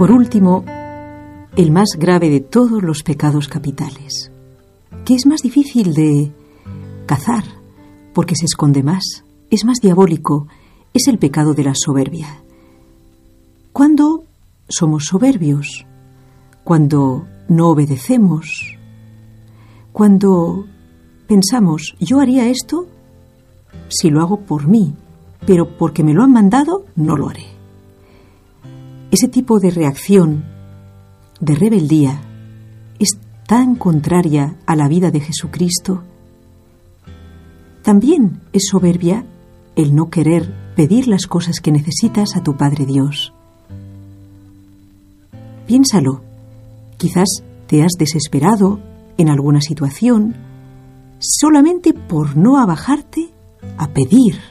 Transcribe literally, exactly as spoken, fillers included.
Por último, el más grave de todos los pecados capitales, que es más difícil de cazar porque se esconde más, es más diabólico, es el pecado de la soberbia. ¿Cuándo somos soberbios? Cuando no obedecemos, cuando pensamos, yo haría esto si lo hago por mí, pero porque me lo han mandado, no lo haré. Ese tipo de reacción, de rebeldía, es tan contraria a la vida de Jesucristo. También es soberbia el no querer pedir las cosas que necesitas a tu Padre Dios. Piénsalo, quizás te has desesperado en alguna situación solamente por no abajarte a pedir.